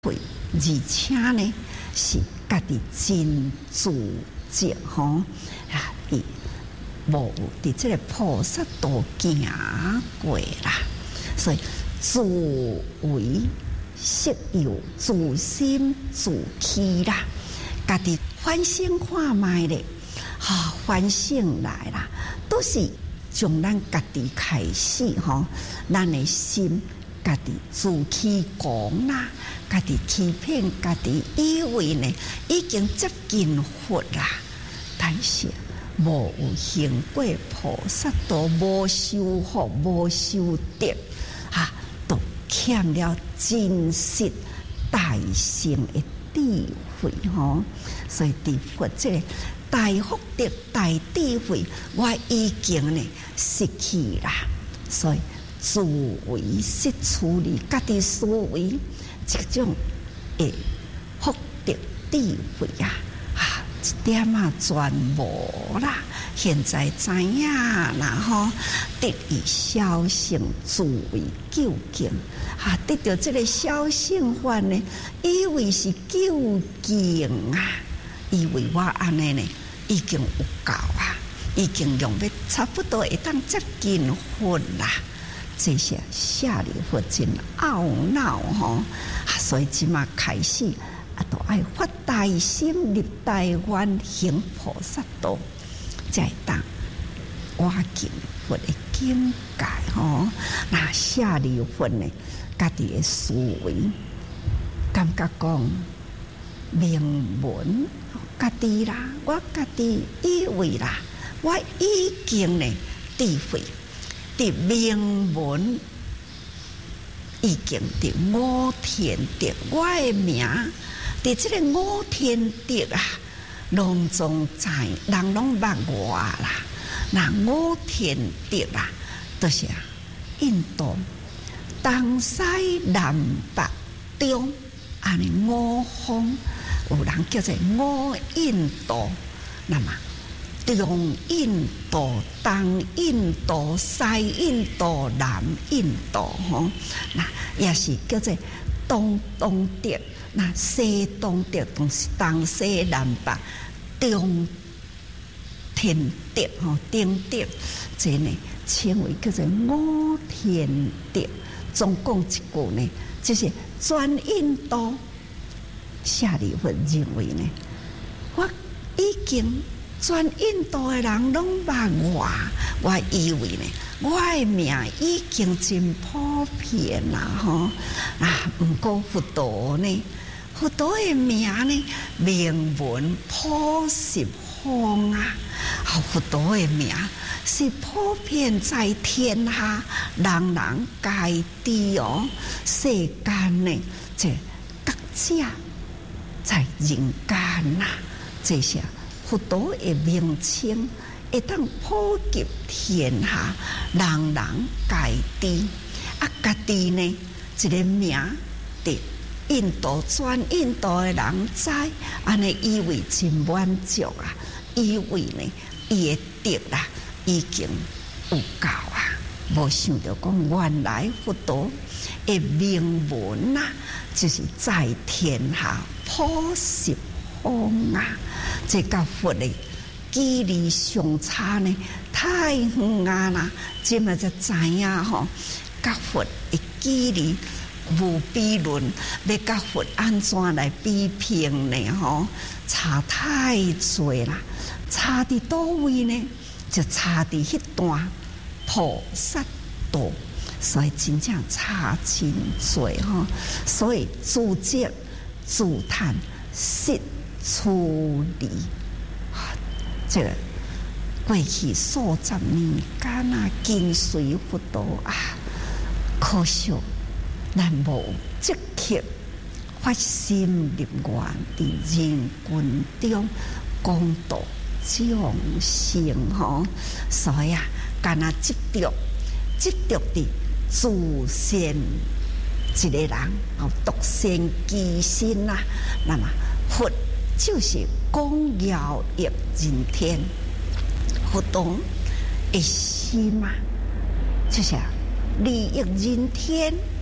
慧，而且呢是家己真自觉吼啊，伊无伫这个菩萨道行过啦，所以自为识有，自心自欺啦，家己反省看卖咧，反省来啦，都是从咱家己开始吼，咱的心。家己自欺狂啦，家己欺骗家己，以为呢已经接近佛啦，但是无有行过菩萨道，无修福，无修德，都欠了真实大乘的智慧吼。所以伫佛这个大福德、大智慧，我已经呢失去啦，所以。自为识处理家己思维这种诶福德智慧一点全无啦。现在知影啦得以小乘自为究竟得到这个小乘法呢，以为是究竟以为我安尼呢已经有够已经用要差不多会当接近佛啦。这些下里佛真懊恼所以即马开始都爱发大心立大愿行菩萨道，才会当挖进佛的境界那下里佛呢，家己的思维感觉讲名闻家己啦，我家己以为啦，我已经呢智慧。伫名闻已经伫五天德，我的名伫这个五天德拢总知，人拢捌我啦。那五天德就是印度东西南北中安尼五方，有人叫做五印度，那么。中印度、东印度、西印度、南印度那也是叫做东德，那西东德都是东西南北中天德中德，这呢称为叫做五天德。总共一句呢，就是全印度下里佛认为呢，我已经。全印度的人拢捌我以为呢，我的名已经真普遍啦不过佛陀呢，佛陀的名呢，名闻普十方佛陀的名是普遍在天下，人人皆知世间呢，这各家在人间这些。佛陀的名称会当普及天下，人人皆知家己呢一个名的印度全印度的人知，安尼以为真满足以为呢伊的德已经有够无想到讲原来佛陀的名闻就是在天下普十方这甲佛的距离相差呢太远啦！即嘛才知影甲佛的距离无比论，要甲佛安怎来比拼呢？差太多啦！差伫倒位呢？就差伫迄段菩萨道，所以真正差真多所以自责自叹失。处理这个过去数十年间跟随佛陀可惜咱无积极发心立愿伫人群中广度众生所以干执着伫自身一个人独善其身那么佛。就是光耀益人天，佛陀的心就是利益人天，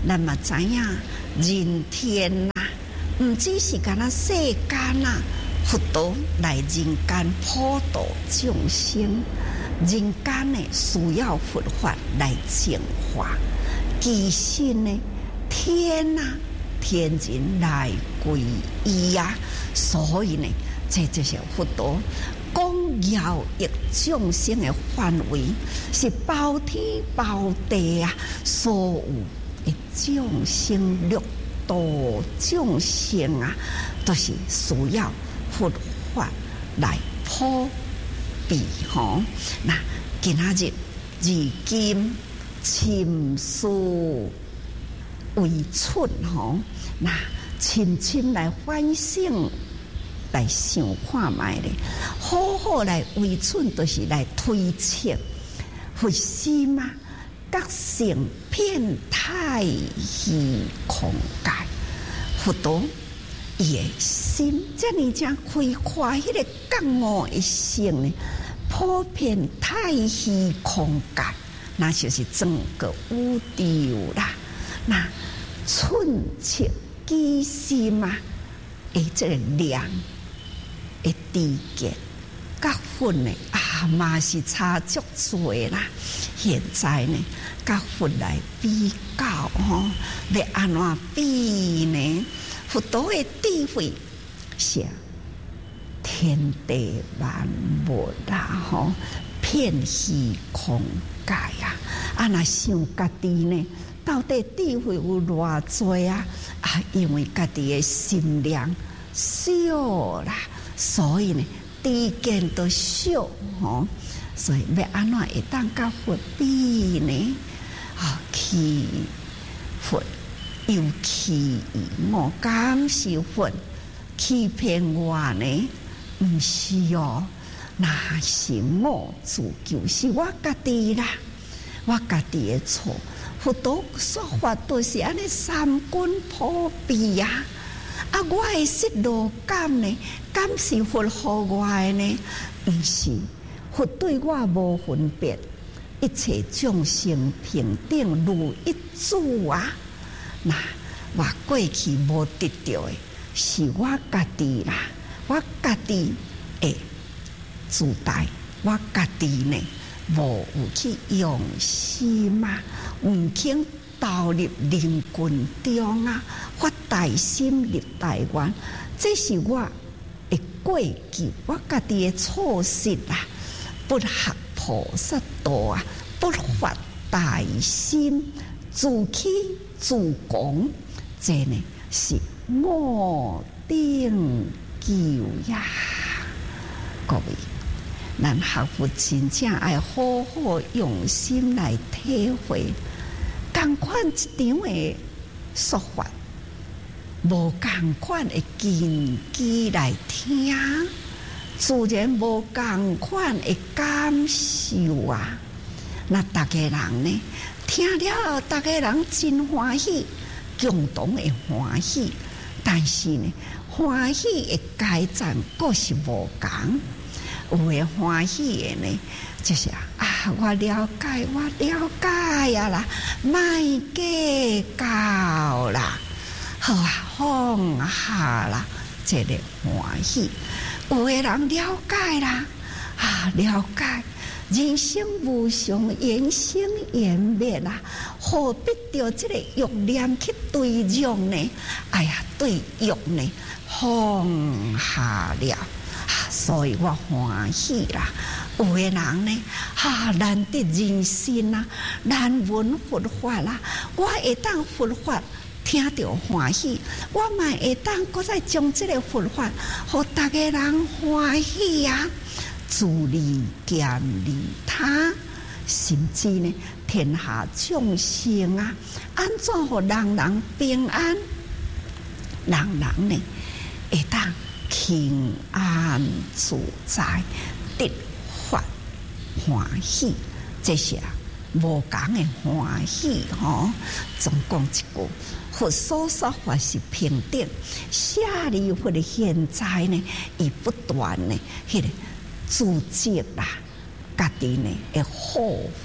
咱嘛知影人天啦，毋只是干那世间啦，佛陀来人间普度众生，人间呢需要佛法来净化，其实呢天啊天人来皈依啊，所以呢这就是佛陀讲要益众生的范围是包天包地啊，所有的众生六度众生啊，都是需要佛法来普遍吼。那今仔日如今深思为蠢吼，那深深来反省。来想看卖咧，好好来为蠢，就是来推测佛心啊，觉性遍太虚空界，佛陀伊的心，遮尔正开阔，迄个觉悟的性呢，普遍太虚空界，那就是整个宇宙啦。那寸切机心啊，这个量。的知见，甲佛呢嘛是差足多啦。现在呢，甲佛来比较吼，要安怎比呢？佛陀的智慧是天地万物啦，吼，遍虚空界啊！啊，若想家己呢，到底智慧有偌多啊？啊，因为家己的心量小啦。所以呢，知见都少吼，所以要安怎会当甲佛比呢？啊，去佛又去我感受佛，欺骗我呢？毋是哦，那是我自救，是我家己啦，我家己的错。佛陀说法都是安尼三观普遍呀。啊，我的失落感呢？感是佛互我的呢？毋是佛对我无分别，一切众生平等如一主啊！那我过去无得到的，是我家己啦，我家己的自大，我家己呢无有去用心啊，毋肯投入人群中啊，发大心立大愿，这是我的过去，我家己的错失啊！不学菩萨道啊，不发大心，自欺自狂，这呢是我定救呀！各位，咱学佛真正要好好用心来体会。同款一场的说法，无同款的根基来听，自然无同款的感受啊！那大家人呢，听了大家人真欢喜，共同的欢喜，但是呢，欢喜的阶段各是无同。有的欢喜的呢，就是我了解，我了解呀啦，莫计较啦，好啊，放下啦，这个欢喜。有的人了解啦，了解人生无常，缘生缘灭啦，何必着这个欲念去对用呢？哎呀，对用呢，放下了。所以我欢喜啦，有的人呢，难得人心啦，难闻佛法啦，我会当佛法听到欢喜，我嘛会当搁再将这个佛法，互大家人欢喜啊，自利兼利他，甚至呢，天下众生啊，安怎互人人平安，人人呢会当平安自在，得法欢喜，这是无同的欢喜吼。总讲一句，佛所说法是平等，舍利弗的现在呢，伊不断呢，迄个自责啦，家己呢会后悔，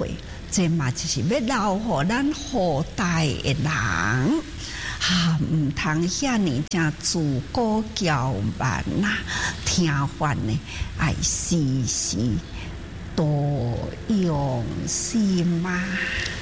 这嘛就是要留互咱后代的人，唔通遐尼正自古骄慢呐，听话呢，爱时时多用心嘛。